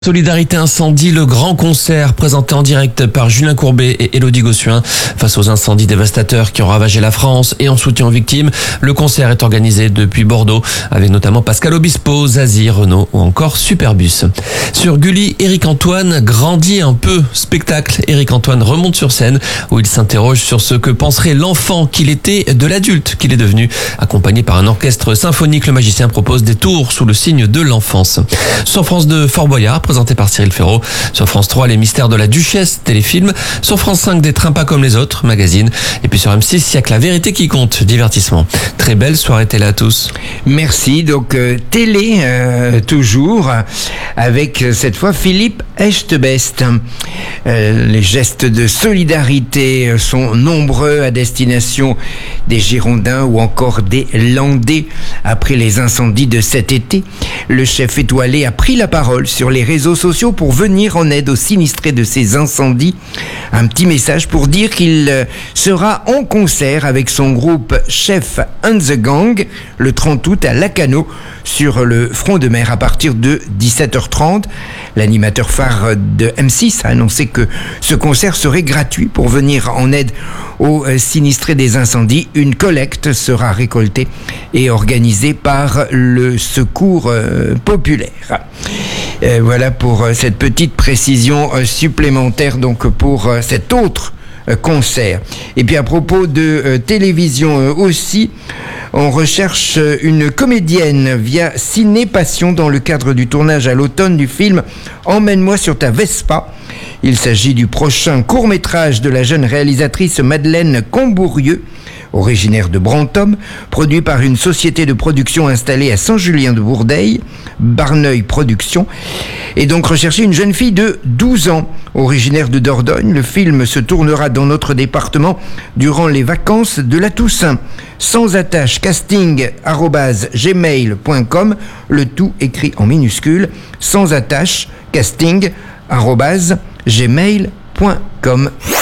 Solidarité Incendie, le grand concert présenté en direct par Julien Courbet et Élodie Gossuin face aux incendies dévastateurs qui ont ravagé la France et en soutien aux victimes. Le concert est organisé depuis Bordeaux avec notamment Pascal Obispo, Zazie, Renault ou encore Superbus. Sur Gulli, Éric Antoine grandit un peu. Spectacle, Éric Antoine remonte sur scène où il s'interroge sur ce que penserait l'enfant qu'il était de l'adulte qu'il est devenu. Accompagné par un orchestre symphonique, le magicien propose des tours sous le signe de l'enfance. Sur France 2, Fort Boyard, présenté par Cyril Ferraud. Sur France 3, Les Mystères de la Duchesse, téléfilm. Sur France 5, Des trains pas comme les autres, magazine. Et puis sur M6, il y a que la vérité qui compte, divertissement. Très belle soirée télé à tous. Merci. Donc télé toujours avec cette fois Philippe Echtebest. Les gestes de solidarité sont nombreux à destination des Girondins ou encore des Landais. Après les incendies de cet été, le chef étoilé a pris la parole sur les réseaux sociaux pour venir en aide aux sinistrés de ces incendies. Un petit message pour dire qu'il sera en concert avec son groupe Chef and the Gang le 30 août à Lacanau sur le front de mer à partir de 17h30. L'animateur phare de M6 a annoncé que ce concert serait gratuit pour venir en aide aux sinistrés des incendies. Une collecte sera récoltée et organisée par le Secours populaire. Voilà pour cette petite précision supplémentaire donc pour cet autre concert. Et puis à propos de télévision aussi, on recherche une comédienne via Ciné Passion dans le cadre du tournage à l'automne du film Emmène-moi sur ta Vespa. Il s'agit du prochain court-métrage de la jeune réalisatrice Madeleine Combourieux, originaire de Brantôme, produit par une société de production installée à Saint-Julien-de-Bourdeil, Barneuil Productions, et donc rechercher une jeune fille de 12 ans, originaire de Dordogne. Le film se tournera dans notre département durant les vacances de la Toussaint. Sans attache, casting@gmail.com, le tout écrit en minuscule, sans attache, casting@gmail.com.